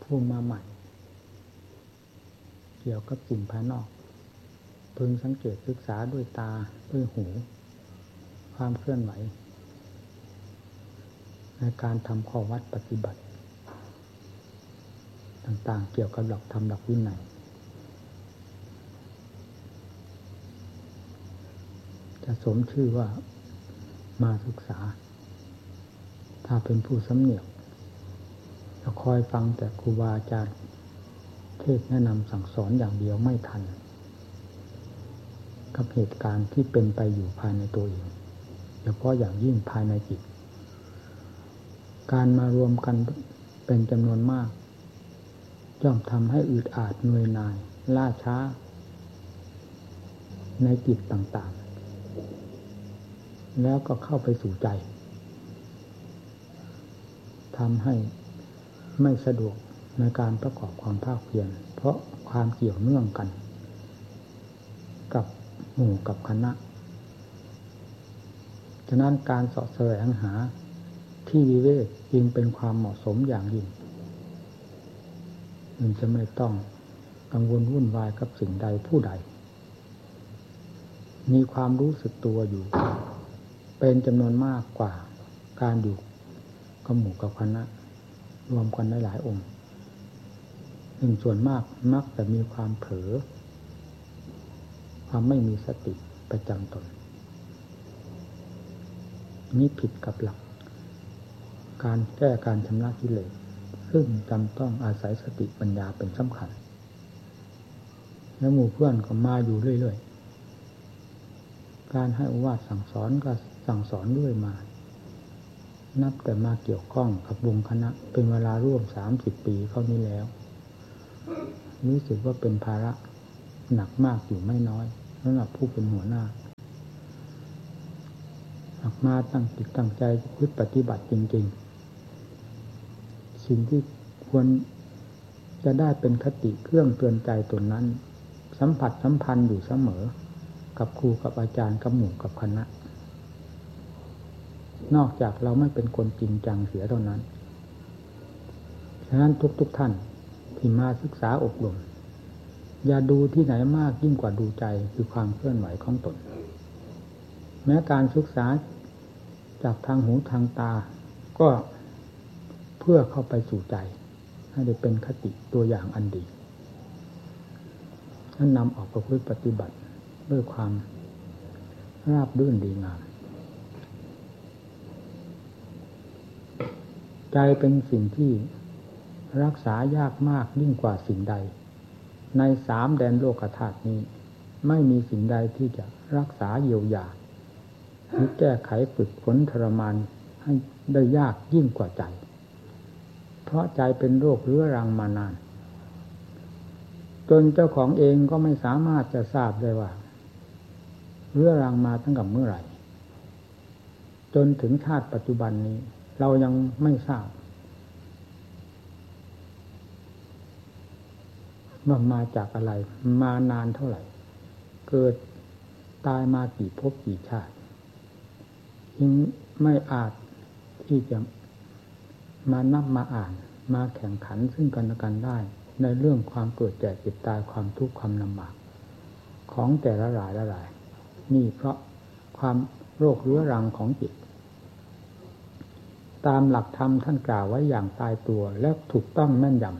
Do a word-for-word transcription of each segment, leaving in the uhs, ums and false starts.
ผู้มาใหม่เกี่ยวกับสิ่งภายนอกพึงสังเกตศึกษาด้วยตาด้วยหูความเคลื่อนไหวในการทำข้อวัดปฏิบัติต่างๆเกี่ยวกับหลักธรรมหลักวินัยจะสมชื่อว่ามาศึกษาถ้าเป็นผู้สำเนียกจะคอยฟังแต่ครูบาอาจารย์เทศแนะนำสั่งสอนอย่างเดียวไม่ทันกับเหตุการณ์ที่เป็นไปอยู่ภายในตัวเองเฉพาะอย่างยิ่งภายในจิตการมารวมกันเป็นจำนวนมากย่อมทำให้อึดอัดเหนื่อยหน่ายล่าช้าในจิตต่างๆแล้วก็เข้าไปสู่ใจทำให้ไม่สะดวกในการประกอบความภาคเพียรเพราะความเกี่ยวเนื่องกันกับหมู่กับคณะฉะนั้นการเสาะแสวงหาที่วิเวกจึงเป็นความเหมาะสมอย่างยิ่งมันจะไม่ต้องกังวลวุ่นวายกับสิ่งใดผู้ใดมีความรู้สึกตัวอยู่เป็นจำนวนมากกว่าการอยู่กับหมู่กับคณะรวมกันได้หลายองค์หนึ่งส่วนมากมักจะมีความเผลอความไม่มีสติประจำตนนี้ผิดกับหลักการแก้การชำระกิเลสซึ่งจำต้องอาศัยสติปัญญาเป็นสำคัญและหมู่เพื่อนก็มาอยู่เรื่อยๆการให้โอวาทสั่งสอนก็สั่งสอนด้วยมานับแต่มาเกี่ยวข้องกับวงคณะเป็นเวลาร่วมสามสิบปีเข้านี้แล้วรู้สึกว่าเป็นภาระหนักมากอยู่ไม่น้อยสำหรับผู้เป็นหัวหน้าหากมาตั้งจิตตั้งใจพึ่งปฏิบัติจริงๆสิ่งที่ควรจะได้เป็นคติเครื่องเตือนใจตนนั้นสัมผัสสัมพันธ์อยู่เสมอกับครูกับอาจารย์กับหมู่กับคณะนอกจากเราไม่เป็นคนจริงจังเสียเท่านั้นฉะนั้นทุกๆท่านที่มาศึกษาอบรมอย่าดูที่ไหนมากยิ่งกว่าดูใจคือความเคลื่อนไหวของตนแม้การศึกษาจากทางหูทางตาก็เพื่อเข้าไปสู่ใจให้ได้เป็นคติตัวอย่างอันดีท่านนำออกประพฤติปฏิบัติด้วยความราบรื่นดีงามใจเป็นสิ่งที่รักษายากมากยิ่งกว่าสิ่งใดในสามแดนโลกธาตุนี้ไม่มีสิ่งใดที่จะรักษาเยียวยาหรือแก้ไขฝึกฝนทรมานให้ได้ยากยิ่งกว่าใจเพราะใจเป็นโรคเรื้อรังมานานจนเจ้าของเองก็ไม่สามารถจะทราบได้ว่าเรื้อรังมาตั้งแต่เมื่อไหร่จนถึงชาติปัจจุบันนี้เรายังไม่ทราบว่ามาจากอะไรมานานเท่าไหร่เกิดตายมากี่ภพกี่ชาติยิ่งไม่อาจที่จะมานับมาอ่านมาแข่งขันซึ่งกันและกันได้ในเรื่องความเกิดแก่เจ็บตายความทุกข์ความลำบากของแต่ละรายละรายนี่เพราะความโรคเรื้อรังของจิตตามหลักธรรมท่านกล่าวไว้อย่างตายตัวและถูกต้องแม่นยำ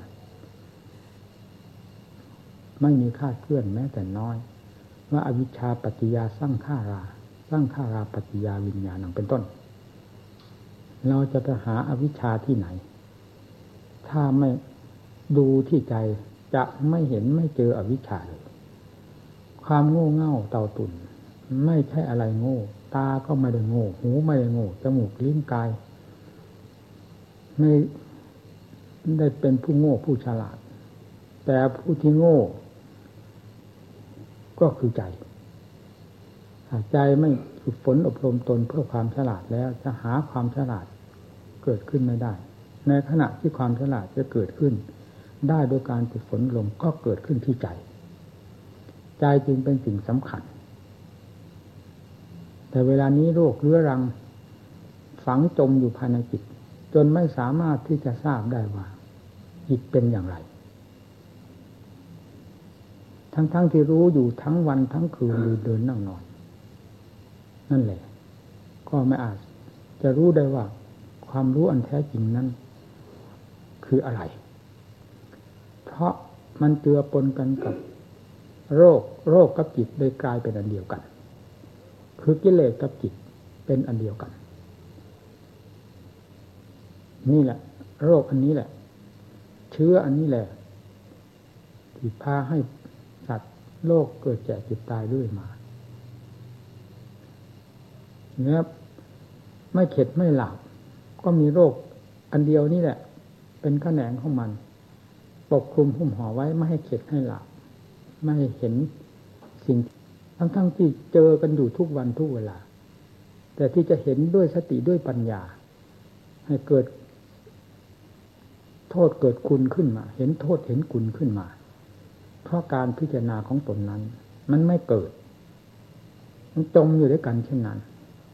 ไม่มีคาดเคลื่อนแม้แต่น้อยว่าอวิชชาปัจจยาสร้างขาราสร้างขาราปัจจยาวิญญาณังเป็นต้นเราจะไปหาอวิชชาที่ไหนถ้าไม่ดูที่ใจจะไม่เห็นไม่เจออวิชชาเลยความโง่เง่าเต่าตุ่นไม่ใช่อะไรโง่ตาก็ไม่ได้โง่หูไม่ได้โง่จมูกลิ้นกายไม่ได้เป็นผู้โง่ผู้ฉลาดแต่ผู้ที่โง่ก็คือใจหากใจไม่ฝึกฝนอบรมตนเพื่อความฉลาดแล้วจะหาความฉลาดเกิดขึ้นไม่ได้ในขณะที่ความฉลาดจะเกิดขึ้นได้โดยการฝึกฝนลมก็เกิดขึ้นที่ใจใจจึงเป็นสิ่งสำคัญแต่เวลานี้โรคเรื้อรังฝังจมอยู่ภายในจิตจนไม่สามารถที่จะทราบได้ว่าจิตเป็นอย่างไรทั้งๆ ท, ที่รู้อยู่ทั้งวันทั้งคืนเดินนั่งนอนนั่นแหละก็ไม่อาจจะรู้ได้ว่าความรู้อันแท้จริงนั้นคืออะไรเพราะมันเจือปนกันกับโรคโรคกับจิตได้กลายเป็นอันเดียวกันคือกิเลสกับจิตเป็นอันเดียวกันนี่แหละโรคอันนี้แหละเชื้ออันนี้แหละที่พาให้สัตว์โลกเกิดแก่เจ็บตายด้วยมาเนี่ยไม่เข็ดไม่หลับก็มีโรคอันเดียวนี่แหละเป็นแขนงของมันปกคลุมหุ้มห่อไว้ไม่ให้เข็ดให้หลับไม่ให้เห็นสิ่งทั้งๆ ท, ที่เจอกันอยู่ทุกวันทุกเวลาแต่ที่จะเห็นด้วยสติด้วยปัญญาให้เกิดโทษเกิดคุณขึ้นมาเห็นโทษเห็นคุณขึ้นมาเพราะการพิจารณาของตนนั้นมันไม่เกิดมันจมอยู่ด้วยกันเช่นนั้น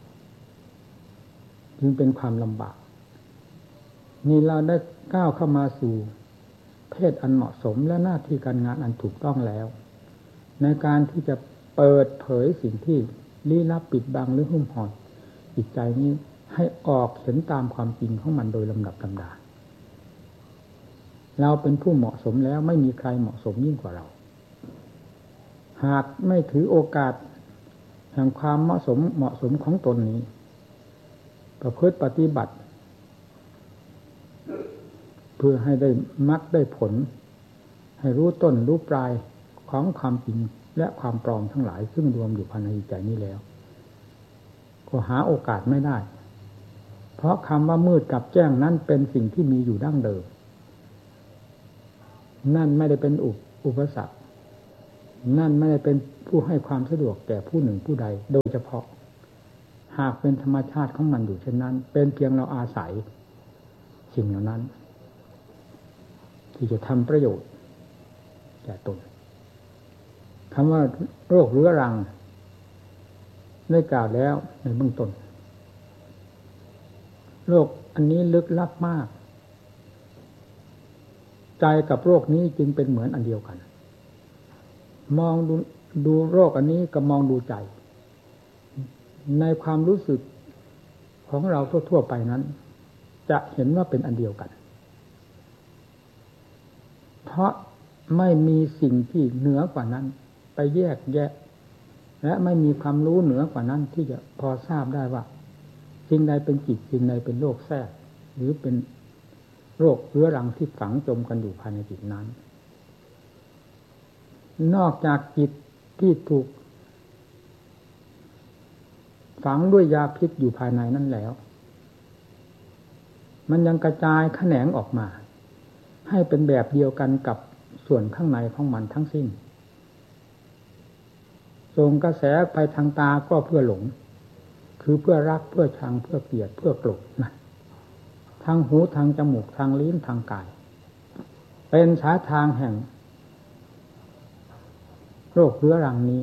จึงเป็นความลำบากนี่เราได้ก้าวเข้ามาสู่เพศอันเหมาะสมและหน้าที่การงานอันถูกต้องแล้วในการที่จะเปิดเผยสิ่งที่ลี้ลับปิดบังหรือหุ้มห่อจิตใจนี้ให้ออกเห็นตามความจริงของมันโดยลำดับลำดาเราเป็นผู้เหมาะสมแล้วไม่มีใครเหมาะสมยิ่งกว่าเราหากไม่ถือโอกาสแห่งความเหมาะสมเหมาะสมของตนนี้ประพฤติปฏิบัติเพื่อให้ได้มรรคได้ผลให้รู้ต้นรู้ปลายของความจริงและความปลอมทั้งหลายซึ่งรวมอยู่ภายในใจนี้แล้วก็หาโอกาสไม่ได้เพราะคำว่ามืดกับแจ้งนั้นเป็นสิ่งที่มีอยู่ดั้งเดิมนั่นไม่ได้เป็นอุปสรรคนั่นไม่ได้เป็นผู้ให้ความสะดวกแก่ผู้หนึ่งผู้ใดโดยเฉพาะหากเป็นธรรมชาติของมันอยู่เช่นนั้นเป็นเพียงเราอาศัยสิ่งเหล่านั้นที่จะทำประโยชน์แก่ตนคำว่าโรคเรื้อรังได้กล่าวแล้วในเบื้องต้นโรคอันนี้ลึกลับมากใจกับโรคนี้จึงเป็นเหมือนอันเดียวกันมองดูดูโรคอันนี้กับมองดูใจในความรู้สึกของเราทั่วๆไปนั้นจะเห็นว่าเป็นอันเดียวกันเพราะไม่มีสิ่งที่เหนือกว่านั้นไปแยกแยะและไม่มีความรู้เหนือกว่านั้นที่จะพอทราบได้ว่าสิ่งใดเป็นจิตสิ่งใดเป็นโรคแทรกหรือเป็นโรคเรื้อรังที่ฝังจมกันอยู่ภายในจิตนั้นนอกจากจิตที่ถูกฝังด้วยยาพิษอยู่ภายในนั้นแล้วมันยังกระจายแขนงออกมาให้เป็นแบบเดียวกันกับส่วนข้างในของมันทั้งสิ้นส่งกระแสไปทางตาก็เพื่อหลงคือเพื่อรักเพื่อชังเพื่อเกลียดเพื่อโกรธนะทางหูทางจมูกทางลิ้นทางกายเป็นสายทางแห่งโรคเรื้อรังนี้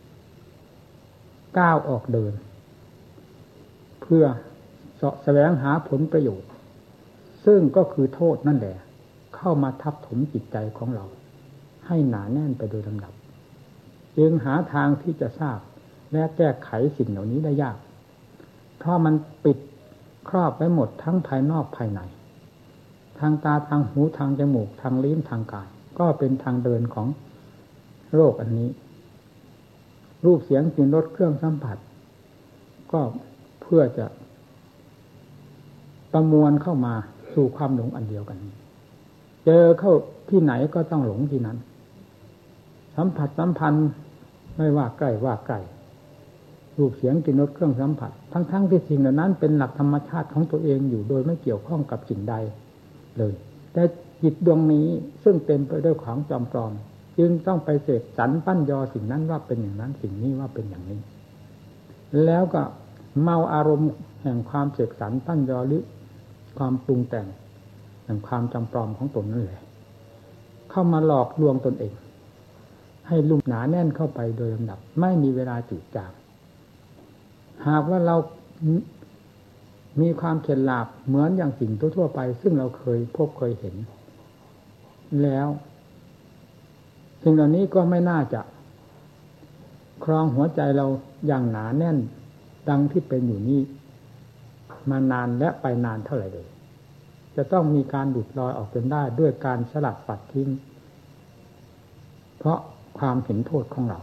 ก้าวออกเดินเพื่อเสาะแสวงหาผลประโยชน์ซึ่งก็คือโทษนั่นแหละเข้ามาทับถมจิตใจของเราให้หนาแน่นไปโดยลำดับจึงหาทางที่จะทราบและแก้ไขสิ่งเหล่านี้ได้ยากเพราะมันปิดครอบไว้หมดทั้งภายนอกภายในทางตาทางหูทางจมูกทางลิ้นทางกายก็เป็นทางเดินของโรคอันนี้รูปเสียงกลิ่นรสเครื่องสัมผัสก็เพื่อจะประมวลเข้ามาสู่ความหลงอันเดียวกันเจอเข้าที่ไหนก็ต้องหลงที่นั้นสัมผัสสัมพันธ์ไม่ว่าใกล้ว่าไกลรูปเสียงกลิ่นรสเครื่องสัมผัสทั้งๆที่สิ่งเหล่านั้นเป็นหลักธรรมชาติของตัวเองอยู่โดยไม่เกี่ยวข้องกับสิ่งใดเลยแต่จิตดวงนี้ซึ่งเต็มไปด้วยของจอมปลอมจึงต้องไปเสกสรรปั้นยอสิ่งนั้นว่าเป็นอย่างนั้นสิ่งนี้ว่าเป็นอย่างนี้แล้วก็เมาอารมณ์แห่งความเสกสรรปั้นยอหรือความปรุงแต่งแห่งความจำปลอมของตนนั่นแหละเข้ามาหลอกลวงตนเองให้ลุ่มหนาแน่นเข้าไปโดยลำดับไม่มีเวลาจืดจางหากว่าเรามีความเข็ดหลาบเหมือนอย่างสิ่งทั่วๆไปซึ่งเราเคยพบเคยเห็นแล้วสิ่งเหล่านี้ก็ไม่น่าจะครองหัวใจเราอย่างหนาแน่นดังที่เป็นอยู่นี้มานานและไปนานเท่าไหร่เลยจะต้องมีการหลุดลอยออกจนได้ด้วยการสลัดปัดทิ้งเพราะความเห็นโทษของเรา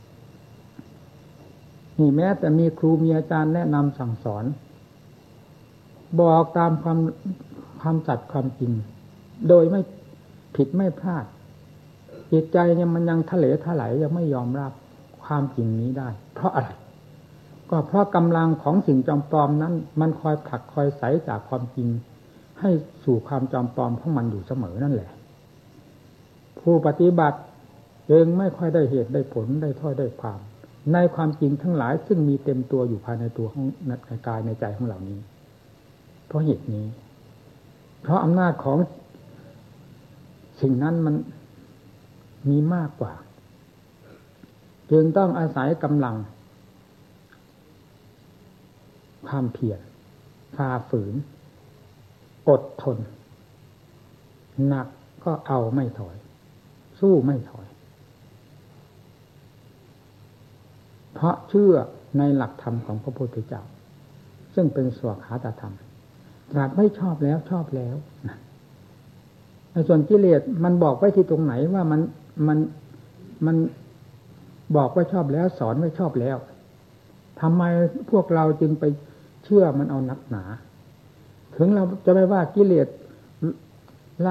นี่แม้แต่มีครูมีอาจารย์แนะนำสั่งสอนบอกตามความความจัดความจริงโดยไม่ผิดไม่พลาดจิตใจยังมันยังทะเลทลายยังไม่ยอมรับความจริงนี้ได้เพราะอะไรก็เพราะกำลังของสิ่งจอมปลอมนั้นมันคอยผลักคอยไสจากความจริงให้สู่ความจอมปลอมของมันอยู่เสมอนั่นแหละผู้ปฏิบัติเองไม่ค่อยได้เหตุได้ผลได้ถ้อยได้ความในความจริงทั้งหลายซึ่งมีเต็มตัวอยู่ภายในตัวของในกายในใจของเหล่านี้เพราะเหตุนี้เพราะอำนาจของสิ่งนั้นมันมีมากกว่าจึงต้องอาศัยกำลังความเพียรฝ่าฝืนอดทนหนักก็เอาไม่ถอยสู้ไม่ถอยเพราะเชื่อในหลักธรรมของพระพุทธเจ้าซึ่งเป็นสวขาตธรรมตรัสไม่ชอบแล้วชอบแล้วในส่วนกิเลสมันบอกไว้ที่ตรงไหนว่ามันมันมันบอกว่าชอบแล้วสอนไว้ชอบแล้วทำไมพวกเราจึงไปเชื่อมันเอานักหนาถึงเราจะไม่ว่ากิเลส